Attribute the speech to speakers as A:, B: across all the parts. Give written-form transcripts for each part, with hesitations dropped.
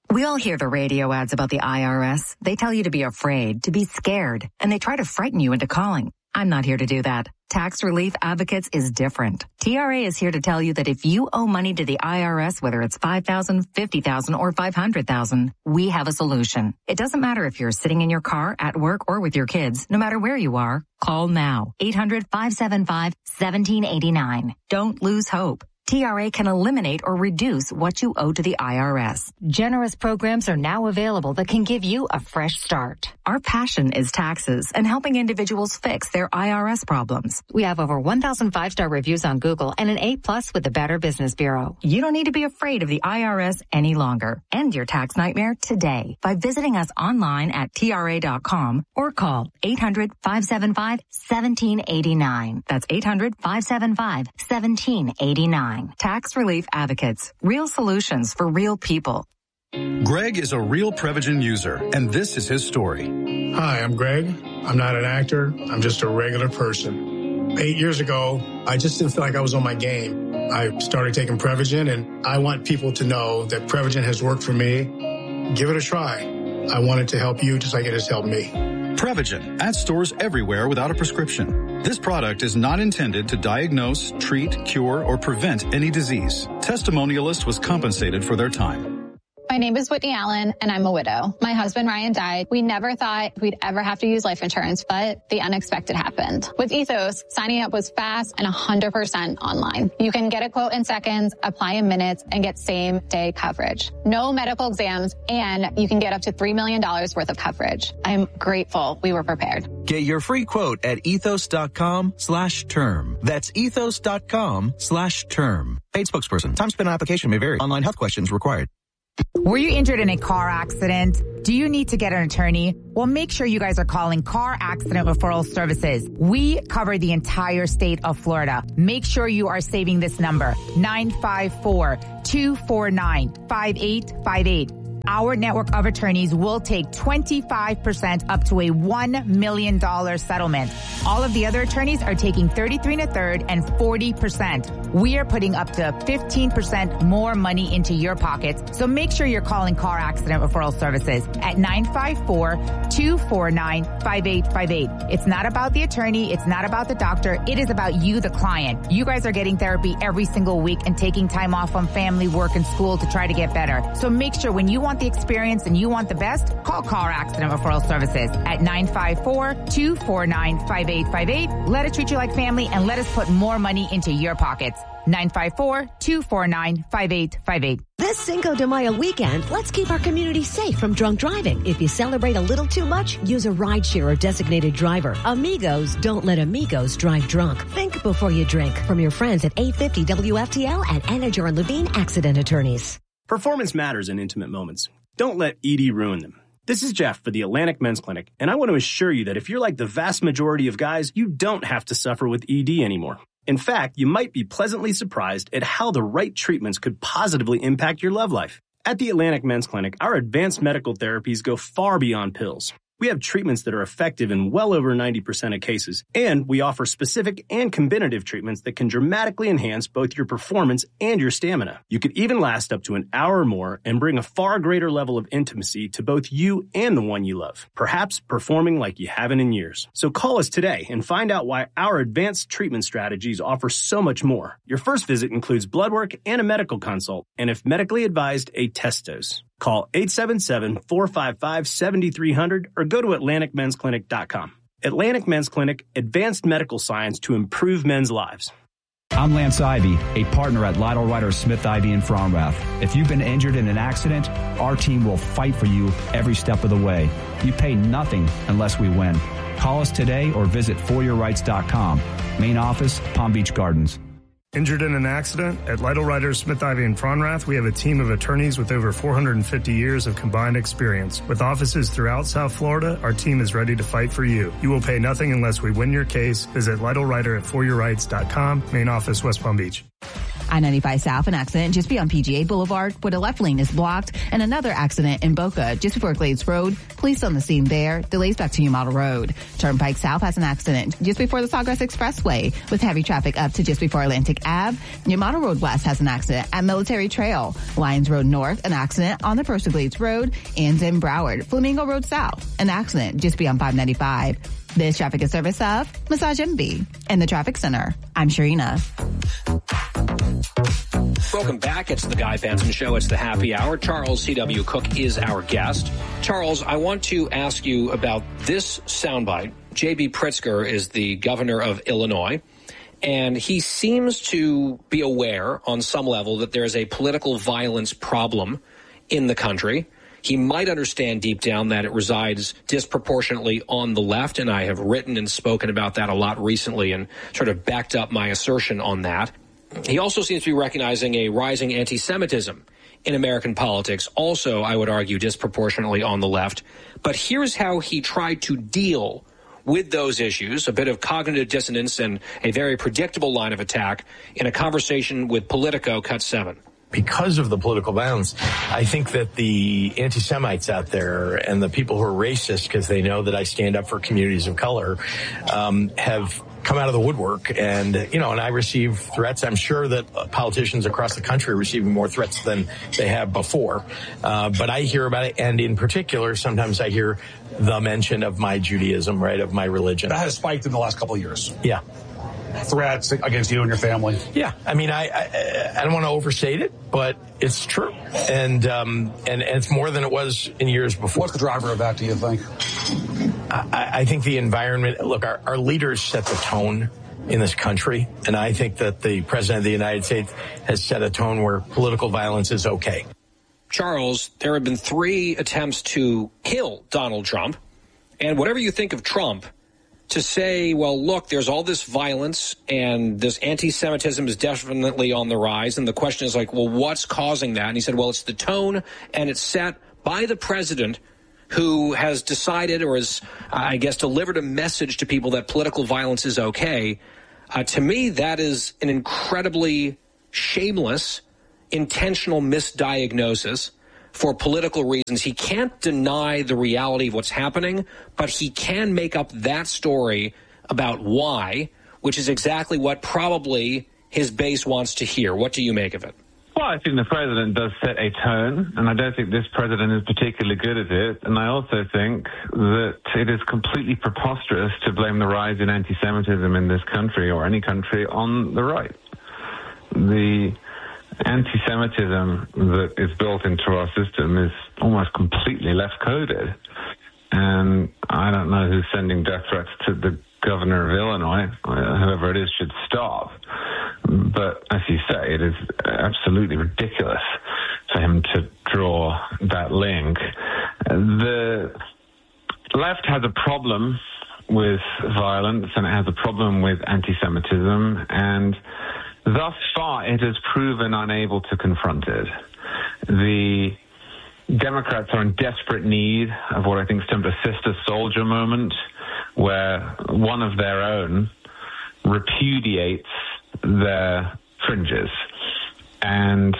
A: We all hear the radio ads about the IRS. They tell you to be afraid, to be scared, and they try to frighten you into calling. I'm not here to do that. Tax Relief Advocates is different. TRA is here to tell you that if you owe money to the IRS, whether it's $5,000, $50,000, or $500,000, we have a solution. It doesn't matter if you're sitting in your car, at work, or with your kids. No matter where you are, call now. 800-575-1789. Don't lose hope. TRA can eliminate or reduce what you owe to the IRS. Generous programs are now available that can give you a fresh start. Our passion is taxes and helping individuals fix their IRS problems. We have over 1,000 5-star reviews on Google and an A+ with the Better Business Bureau. You don't need to be afraid of the IRS any longer. End your tax nightmare today by visiting us online at TRA.com or call 800-575-1789. That's 800-575-1789. Tax Relief Advocates. Real solutions for real people.
B: Greg is a real Prevagen user, and this is his story.
C: Hi, I'm Greg. I'm not an actor. I'm just a regular person. 8 years ago, I just didn't feel like I was on my game. I started taking Prevagen, and I want people to know that Prevagen has worked for me. Give it a try. I want it to help you just like it has helped me.
B: Prevagen at stores everywhere without a prescription. This product is not intended to diagnose, treat, cure, or prevent any disease. Testimonialist was compensated for their time.
D: My name is Whitney Allen, and I'm a widow. My husband, Ryan, died. We never thought we'd ever have to use life insurance, but the unexpected happened. With Ethos, signing up was fast and 100% online. You can get a quote in seconds, apply in minutes, and get same-day coverage. No medical exams, and you can get up to $3 million worth of coverage. I'm grateful we were prepared.
E: Get your free quote at ethos.com/term. That's ethos.com/term. Paid spokesperson. Time spent on application may vary. Online health questions required.
F: Were you injured in a car accident? Do you need to get an attorney? Well, make sure you guys are calling Car Accident Referral Services. We cover the entire state of Florida. Make sure you are saving this number, 954-249-5858. Our network of attorneys will take 25% up to a $1 million settlement. All of the other attorneys are taking 33 1/3 and 40%. We are putting up to 15% more money into your pockets. So make sure you're calling Car Accident Referral Services at 954-249-5858. It's not about the attorney. It's not about the doctor. It is about you, the client. You guys are getting therapy every single week and taking time off from family, work, and school to try to get better. So make sure when you want the experience and you want the best, call Car Accident Referral Services at 954-249-5858. Let us treat you like family and let us put more money into your pockets. 954-249-5858.
G: This Cinco de Mayo weekend, let's keep our community safe from drunk driving. If you celebrate a little too much, use a rideshare or designated driver. Amigos, don't let amigos drive drunk. Think before you drink. From your friends at 850 WFTL and Anager and Levine Accident Attorneys.
H: Performance matters in intimate moments. Don't let ED ruin them. This is Jeff for the Atlantic Men's Clinic, and I want to assure you that if you're like the vast majority of guys, you don't have to suffer with ED anymore. In fact, you might be pleasantly surprised at how the right treatments could positively impact your love life. At the Atlantic Men's Clinic, our advanced medical therapies go far beyond pills. We have treatments that are effective in well over 90% of cases, and we offer specific and combinative treatments that can dramatically enhance both your performance and your stamina. You could even last up to an hour or more and bring a far greater level of intimacy to both you and the one you love, perhaps performing like you haven't in years. So call us today and find out why our advanced treatment strategies offer so much more. Your first visit includes blood work and a medical consult, and if medically advised, a test dose. Call 877-455-7300 or go to AtlanticMen'sClinic.com. Atlantic Men's Clinic, advanced medical science to improve men's lives.
I: I'm Lance Ivy, a partner at Lytle Ryder Smith Ivy in Fromrath. If you've been injured in an accident, our team will fight for you every step of the way. You pay nothing unless we win. Call us today or visit foryourrights.com. Main office, Palm Beach Gardens.
C: Injured in an accident? At Lytle Ryder Smith Ivy in Fromrath, we have a team of attorneys with over 450 years of combined experience. With offices throughout South Florida, our team is ready to fight for you. You will pay nothing unless we win your case. Visit Lytle Ryder at foryourrights.com. Main office, West Palm Beach.
F: I-95 South, an accident just beyond PGA Boulevard where the left lane is blocked, and another accident in Boca just before Glades Road. Police on the scene there. Delays back to New Model Road. Turnpike South has an accident just before the Sawgrass Expressway with heavy traffic up to just before Atlantic Ave. New Model Road West has an accident at Military Trail. Lions Road North, an accident on the approach to Glades Road, and in Broward. Flamingo Road South, an accident just beyond 595. This traffic is service of Massage MB and the Traffic Center. I'm Sharina.
J: Welcome back. It's the Guy Benson Show. It's the happy hour. Charles C.W. Cook is our guest. Charles, I want to ask you about this soundbite. J.B. Pritzker is the governor of Illinois, and he seems to be aware on some level that there is a political violence problem in the country. He might understand deep down that it resides disproportionately on the left, and I have written and spoken about that a lot recently and sort of backed up my assertion on that. He also seems to be recognizing a rising anti-Semitism in American politics, also, I would argue, disproportionately on the left. But here's how he tried to deal with those issues, a bit of cognitive dissonance and a very predictable line of attack in a conversation with Politico, Cut 7.
K: Because of the political violence, I think that the anti-Semites out there and the people who are racist because they know that I stand up for communities of color have come out of the woodwork. And, and I receive threats. I'm sure that politicians across the country are receiving more threats than they have before. But I hear about it. And in particular, sometimes I hear the mention of my Judaism, right, of my religion.
L: That has spiked in the last couple of years.
K: Yeah.
L: Threats against you and your family.
K: Yeah, I mean, I don't want to overstate it, but it's true, and it's more than it was in years before.
L: What's the driver of that, do you think?
K: I think the environment. Look, our leaders set the tone in this country, and I think that the president of the United States has set a tone where political violence is okay.
J: Charles, there have been 3 attempts to kill Donald Trump, and whatever you think of Trump, to say, well, look, there's all this violence and this anti-Semitism is definitely on the rise. And the question is like, well, what's causing that? And he said, well, it's the tone and it's set by the president who has decided or has, I guess, delivered a message to people that political violence is okay. To me, that is an incredibly shameless, intentional misdiagnosis for political reasons. He can't deny the reality of what's happening, but he can make up that story about why, which is exactly what probably his base wants to hear. What do you make of it?
M: Well, I think the president does set a tone, and I don't think this president is particularly good at it. And I also think that it is completely preposterous to blame the rise in anti-Semitism in this country or any country on the right. The anti-Semitism that is built into our system is almost completely left-coded. And I don't know who's sending death threats to the governor of Illinois. Whoever it is should stop. But as you say, it is absolutely ridiculous for him to draw that link. The left has a problem with violence, and it has a problem with anti-Semitism, and thus far, it has proven unable to confront it. The Democrats are in desperate need of what I think is termed a sister soldier moment, where one of their own repudiates their fringes. And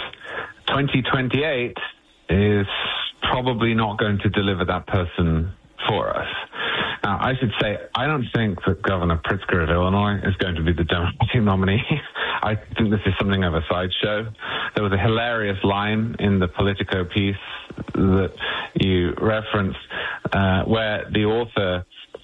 M: 2028 is probably not going to deliver that person for us. Now, I should say, I don't think that Governor Pritzker of Illinois is going to be the Democratic nominee. I think this is something of a sideshow. There was a hilarious line in the Politico piece that you referenced where the author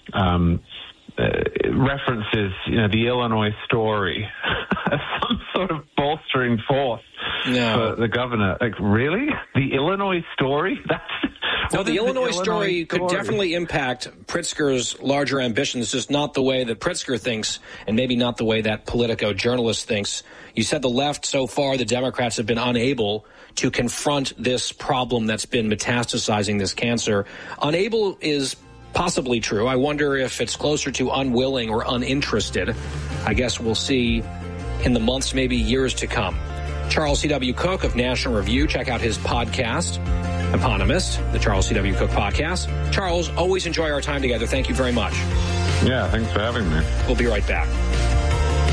M: references, the Illinois story as some sort of bolstering force for the governor. Like, really? The Illinois story?
J: No, the Illinois story could definitely impact Pritzker's larger ambitions, just not the way that Pritzker thinks, and maybe not the way that Politico journalist thinks. You said the left, so far, the Democrats have been unable to confront this problem that's been metastasizing this cancer. Unable is possibly true. I wonder if it's closer to unwilling or uninterested. I guess we'll see in the months, maybe years to come. Charles C.W. Cook of National Review. Check out his podcast, Eponymous, the Charles C.W. Cook podcast. Charles, always enjoy our time together. Thank you very much.
M: Yeah, thanks for having me.
J: We'll be right back.